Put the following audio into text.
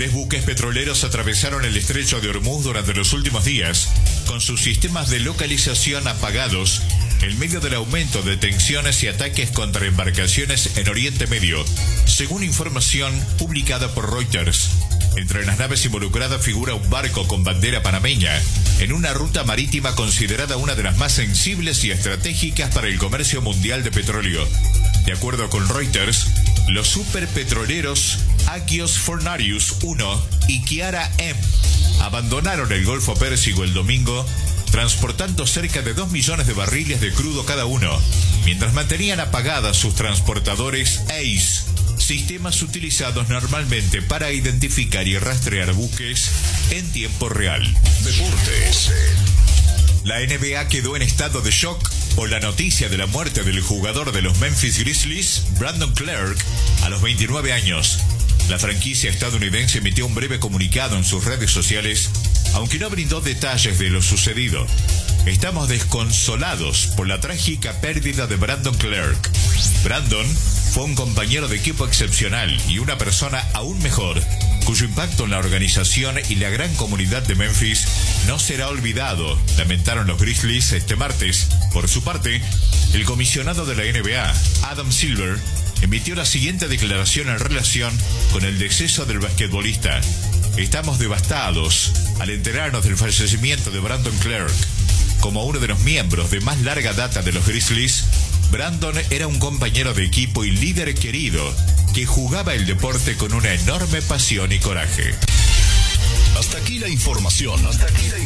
3 buques petroleros atravesaron el estrecho de Hormuz durante los últimos días, con sus sistemas de localización apagados, en medio del aumento de tensiones y ataques contra embarcaciones en Oriente Medio, según información publicada por Reuters. Entre las naves involucradas figura un barco con bandera panameña, en una ruta marítima considerada una de las más sensibles y estratégicas para el comercio mundial de petróleo. De acuerdo con Reuters, los superpetroleros Agios Fornarius 1 y Kiara M abandonaron el Golfo Pérsico el domingo, transportando cerca de 2 millones de barriles de crudo cada uno, mientras mantenían apagadas sus transportadores ACE, sistemas utilizados normalmente para identificar y rastrear buques en tiempo real. Deportes. La NBA quedó en estado de shock por la noticia de la muerte del jugador de los Memphis Grizzlies, Brandon Clarke, a los 29 años. La franquicia estadounidense emitió un breve comunicado en sus redes sociales, aunque no brindó detalles de lo sucedido. Estamos desconsolados por la trágica pérdida de Brandon Clarke. Brandon fue un compañero de equipo excepcional y una persona aún mejor, cuyo impacto en la organización y la gran comunidad de Memphis no será olvidado, lamentaron los Grizzlies este martes. Por su parte, el comisionado de la NBA, Adam Silver, emitió la siguiente declaración en relación con el deceso del basquetbolista. Estamos devastados al enterarnos del fallecimiento de Brandon Clarke. Como uno de los miembros de más larga data de los Grizzlies, Brandon era un compañero de equipo y líder querido que jugaba el deporte con una enorme pasión y coraje. Hasta aquí la información.